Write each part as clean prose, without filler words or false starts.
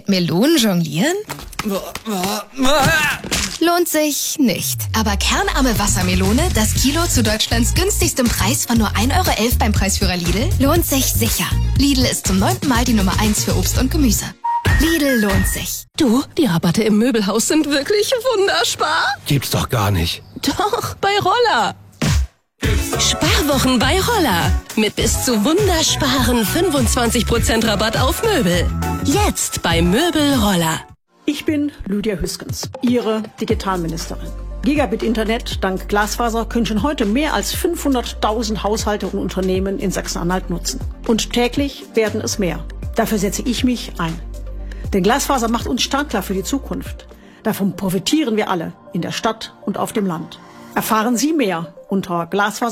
Mit Melonen jonglieren? Lohnt sich nicht. Aber kernarme Wassermelone, das Kilo zu Deutschlands günstigstem Preis von nur 1,11 € beim Preisführer Lidl, lohnt sich sicher. Lidl ist zum 9. Mal die Nummer 1 für Obst und Gemüse. Lidl lohnt sich. Du, die Rabatte im Möbelhaus sind wirklich wunderbar. Gibt's doch gar nicht. Doch, bei Roller. Sparwochen bei Roller. Mit bis zu wundersparen 25% Rabatt auf Möbel. Jetzt bei Möbel Roller. Ich bin Lydia Hüskens, Ihre Digitalministerin. Gigabit-Internet dank Glasfaser können schon heute mehr als 500.000 Haushalte und Unternehmen in Sachsen-Anhalt nutzen. Und täglich werden es mehr. Dafür setze ich mich ein. Denn Glasfaser macht uns startklar für die Zukunft. Davon profitieren wir alle, in der Stadt und auf dem Land. Erfahren Sie mehr unter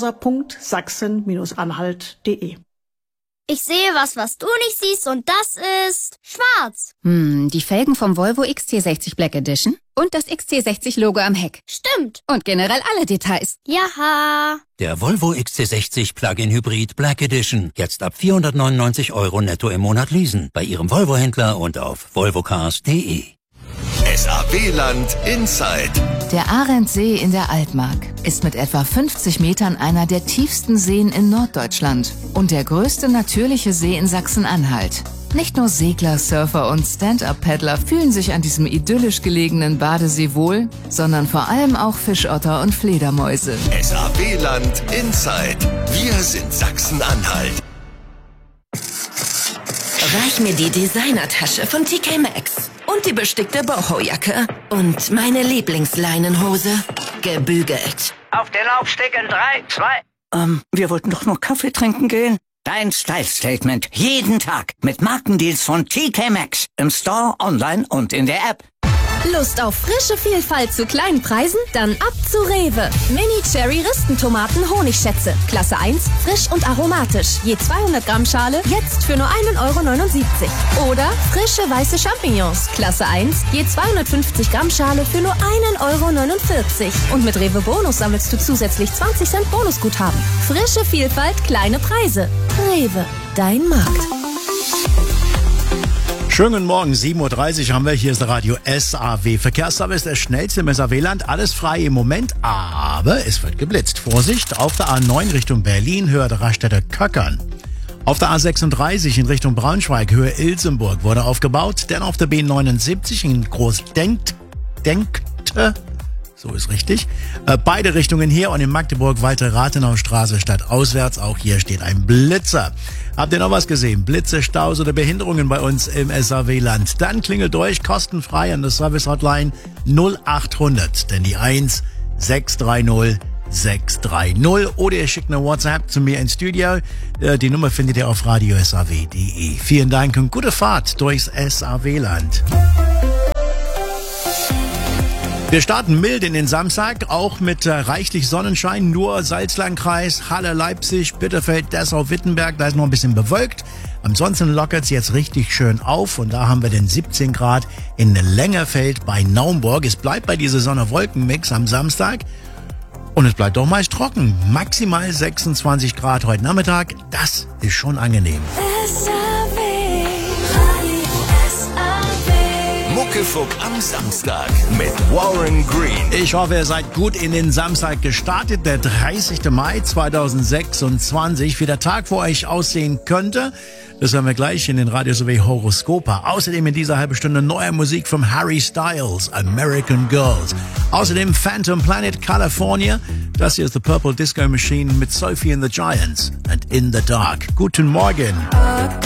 glasfaser.sachsen-anhalt.de. Ich sehe was du nicht siehst, und das ist schwarz. Die Felgen vom Volvo XC60 Black Edition und das XC60-Logo am Heck. Stimmt. Und generell alle Details. Jaha. Der Volvo XC60 Plug-in Hybrid Black Edition. Jetzt ab 499 € netto im Monat leasen. Bei Ihrem Volvo-Händler und auf volvocars.de. SAW-Land Inside. Der Arendsee in der Altmark ist mit etwa 50 Metern einer der tiefsten Seen in Norddeutschland und der größte natürliche See in Sachsen-Anhalt. Nicht nur Segler, Surfer und Stand-Up-Paddler fühlen sich an diesem idyllisch gelegenen Badesee wohl, sondern vor allem auch Fischotter und Fledermäuse. SAW-Land Inside. Wir sind Sachsen-Anhalt. Reich mir die Designertasche von TK Maxx. Und die bestickte Boho-Jacke. Und meine Lieblingsleinenhose. Gebügelt. Auf den Laufsteg in 3, 2. Wir wollten doch nur Kaffee trinken gehen. Dein Style-Statement. Jeden Tag. Mit Markendeals von TK Maxx. Im Store, online und in der App. Lust auf frische Vielfalt zu kleinen Preisen? Dann ab zu Rewe. Mini-Cherry-Ristentomaten Honigschätze. Klasse 1, frisch und aromatisch. Je 200 Gramm Schale, jetzt für nur 1,79 € Oder frische weiße Champignons. Klasse 1, je 250 Gramm Schale für nur 1,49 € Und mit Rewe Bonus sammelst du zusätzlich 20 Cent Bonusguthaben. Frische Vielfalt, kleine Preise. Rewe, dein Markt. Schönen guten Morgen, 7:30 Uhr haben wir. Hier ist der Radio SAW. Verkehrsservice, der schnellste im SAW-Land. Alles frei im Moment, aber es wird geblitzt. Vorsicht, auf der A9 Richtung Berlin, Höhe der Raststätter Köckern. Auf der A36 in Richtung Braunschweig, Höhe Ilsenburg, wurde aufgebaut. Denn auf der B79 in Großdenkte, so ist richtig, beide Richtungen hier und in Magdeburg weitere Rathenaustraße statt auswärts. Auch hier steht ein Blitzer. Habt ihr noch was gesehen? Blitze, Staus oder Behinderungen bei uns im SAW-Land? Dann klingelt durch, kostenfrei an der Service-Hotline 0800, denn die 1 630 630. Oder ihr schickt eine WhatsApp zu mir ins Studio. Die Nummer findet ihr auf radiosaw.de. Vielen Dank und gute Fahrt durchs SAW-Land. Wir starten mild in den Samstag, auch mit reichlich Sonnenschein, nur Salzlandkreis, Halle, Leipzig, Bitterfeld, Dessau, Wittenberg, da ist noch ein bisschen bewölkt. Ansonsten lockert es jetzt richtig schön auf und da haben wir den 17 Grad in Längerfeld bei Naumburg. Es bleibt bei dieser Sonne-Wolken-Mix am Samstag und es bleibt doch meist trocken. Maximal 26 Grad heute Nachmittag, das ist schon angenehm. Muckefuck am Samstag mit Warren Green. Ich hoffe, ihr seid gut in den Samstag gestartet. Der 30. Mai 2026. Wie der Tag für euch aussehen könnte, das hören wir gleich in den Radio SAW Horoskope. Außerdem in dieser halben Stunde neue Musik von Harry Styles, American Girls. Außerdem Phantom Planet, California. Das hier ist The Purple Disco Machine mit Sophie and the Giants and In the Dark. Guten Morgen.